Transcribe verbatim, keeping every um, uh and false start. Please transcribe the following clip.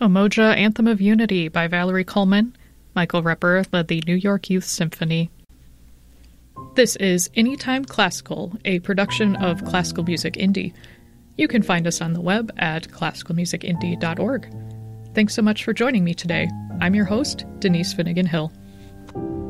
Umoja Anthem of Unity by Valerie Coleman. Michael Repper led the New York Youth Symphony. This is Anytime Classical, a production of Classical Music Indie. You can find us on the web at classical music indie dot org. Thanks so much for joining me today. I'm your host, Denise Finnegan Hill.